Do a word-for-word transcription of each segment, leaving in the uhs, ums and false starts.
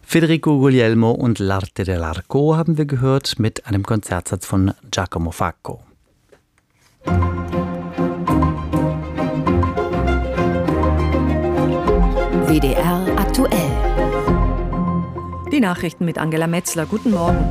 Federico Guglielmo und L'arte dell'arco haben wir gehört mit einem Konzertsatz von Giacomo Facco. W D R aktuell. Die Nachrichten mit Angela Metzler. Guten Morgen.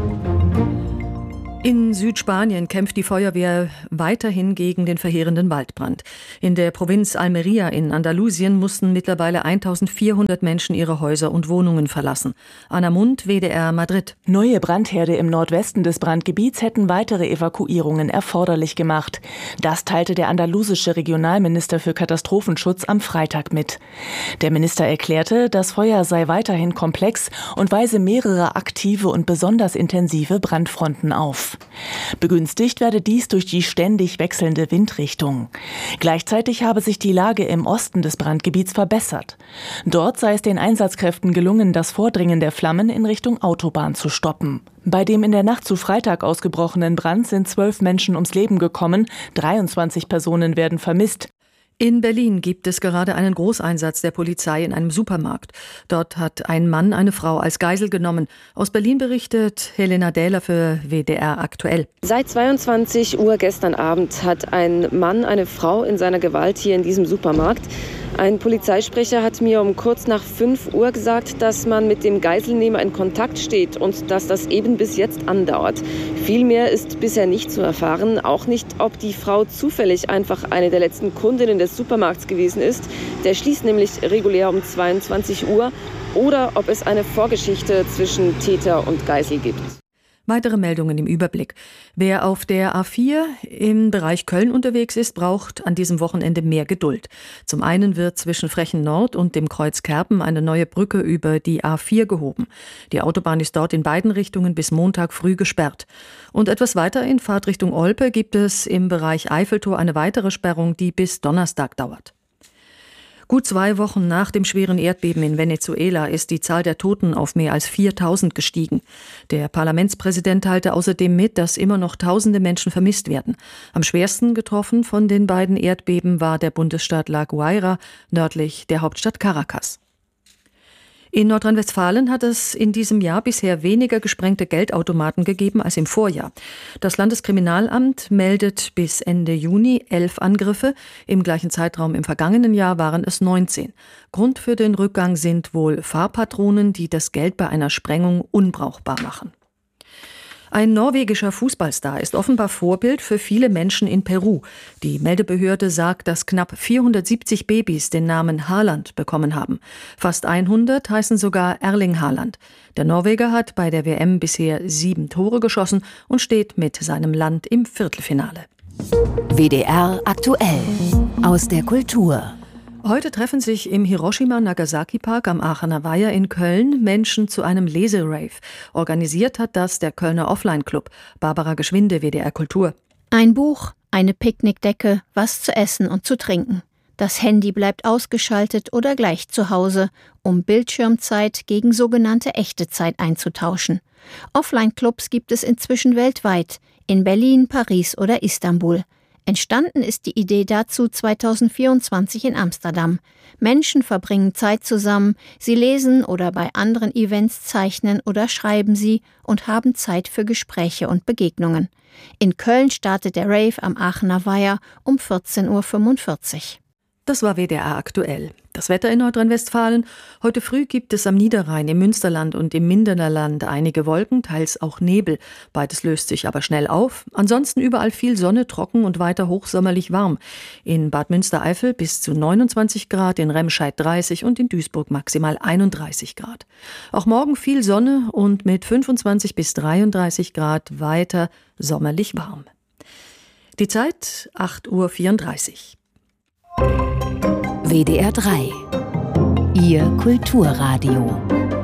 In Südspanien kämpft die Feuerwehr weiterhin gegen den verheerenden Waldbrand. In der Provinz Almería in Andalusien mussten mittlerweile eintausendvierhundert Menschen ihre Häuser und Wohnungen verlassen. Anna Mund, W D R Madrid. Neue Brandherde im Nordwesten des Brandgebiets hätten weitere Evakuierungen erforderlich gemacht. Das teilte der andalusische Regionalminister für Katastrophenschutz am Freitag mit. Der Minister erklärte, das Feuer sei weiterhin komplex und weise mehrere aktive und besonders intensive Brandfronten auf. Begünstigt werde dies durch die ständig wechselnde Windrichtung. Gleichzeitig habe sich die Lage im Osten des Brandgebiets verbessert. Dort sei es den Einsatzkräften gelungen, das Vordringen der Flammen in Richtung Autobahn zu stoppen. Bei dem in der Nacht zu Freitag ausgebrochenen Brand sind zwölf Menschen ums Leben gekommen, dreiundzwanzig Personen werden vermisst. In Berlin gibt es gerade einen Großeinsatz der Polizei in einem Supermarkt. Dort hat ein Mann eine Frau als Geisel genommen. Aus Berlin berichtet Helena Dähler für W D R aktuell. Seit zweiundzwanzig Uhr gestern Abend hat ein Mann eine Frau in seiner Gewalt hier in diesem Supermarkt. Ein Polizeisprecher hat mir um kurz nach fünf Uhr gesagt, dass man mit dem Geiselnehmer in Kontakt steht und dass das eben bis jetzt andauert. Viel mehr ist bisher nicht zu erfahren, auch nicht, ob die Frau zufällig einfach eine der letzten Kundinnen des Supermarkts gewesen ist. Der schließt nämlich regulär um zweiundzwanzig Uhr, oder ob es eine Vorgeschichte zwischen Täter und Geisel gibt. Weitere Meldungen im Überblick. Wer auf der A vier im Bereich Köln unterwegs ist, braucht an diesem Wochenende mehr Geduld. Zum einen wird zwischen Frechen Nord und dem Kreuz Kerpen eine neue Brücke über die A vier gehoben. Die Autobahn ist dort in beiden Richtungen bis Montag früh gesperrt. Und etwas weiter in Fahrtrichtung Olpe gibt es im Bereich Eiffeltor eine weitere Sperrung, die bis Donnerstag dauert. Gut zwei Wochen nach dem schweren Erdbeben in Venezuela ist die Zahl der Toten auf mehr als viertausend gestiegen. Der Parlamentspräsident teilte außerdem mit, dass immer noch tausende Menschen vermisst werden. Am schwersten getroffen von den beiden Erdbeben war der Bundesstaat La Guaira, nördlich der Hauptstadt Caracas. In Nordrhein-Westfalen hat es in diesem Jahr bisher weniger gesprengte Geldautomaten gegeben als im Vorjahr. Das Landeskriminalamt meldet bis Ende Juni elf Angriffe. Im gleichen Zeitraum im vergangenen Jahr waren es neunzehn. Grund für den Rückgang sind wohl Farbpatronen, die das Geld bei einer Sprengung unbrauchbar machen. Ein norwegischer Fußballstar ist offenbar Vorbild für viele Menschen in Peru. Die Meldebehörde sagt, dass knapp vierhundertsiebzig Babys den Namen Haaland bekommen haben. Fast hundert heißen sogar Erling Haaland. Der Norweger hat bei der W M bisher sieben Tore geschossen und steht mit seinem Land im Viertelfinale. W D R aktuell. Aus der Kultur. Heute treffen sich im Hiroshima-Nagasaki-Park am Aachener Weiher in Köln Menschen zu einem Leserave. Organisiert hat das der Kölner Offline-Club. Barbara Geschwinde, W D R Kultur. Ein Buch, eine Picknickdecke, was zu essen und zu trinken. Das Handy bleibt ausgeschaltet oder gleich zu Hause, um Bildschirmzeit gegen sogenannte echte Zeit einzutauschen. Offline-Clubs gibt es inzwischen weltweit, in Berlin, Paris oder Istanbul. Entstanden ist die Idee dazu zweitausendvierundzwanzig in Amsterdam. Menschen verbringen Zeit zusammen, sie lesen oder bei anderen Events zeichnen oder schreiben sie und haben Zeit für Gespräche und Begegnungen. In Köln startet der Rave am Aachener Weiher um vierzehn Uhr fünfundvierzig. Das war W D R aktuell. Das Wetter in Nordrhein-Westfalen. Heute früh gibt es am Niederrhein, im Münsterland und im Mindener Land einige Wolken, teils auch Nebel. Beides löst sich aber schnell auf. Ansonsten überall viel Sonne, trocken und weiter hochsommerlich warm. In Bad Münstereifel bis zu neunundzwanzig Grad, in Remscheid dreißig und in Duisburg maximal einunddreißig Grad. Auch morgen viel Sonne und mit fünfundzwanzig bis dreiunddreißig Grad weiter sommerlich warm. Die Zeit acht Uhr vierunddreißig. W D R drei. Ihr Kulturradio.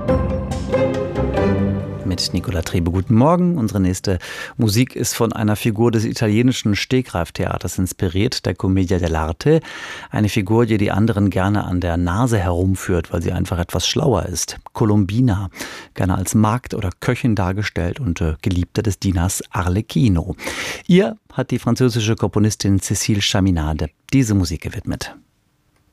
Mit Nicola Trebe, guten Morgen. Unsere nächste Musik ist von einer Figur des italienischen Stegreiftheaters inspiriert, der Commedia dell'arte. Eine Figur, die die anderen gerne an der Nase herumführt, weil sie einfach etwas schlauer ist. Colombina, gerne als Magd oder Köchin dargestellt und äh, Geliebte des Dieners Arlecchino. Ihr hat die französische Komponistin Cécile Chaminade diese Musik gewidmet.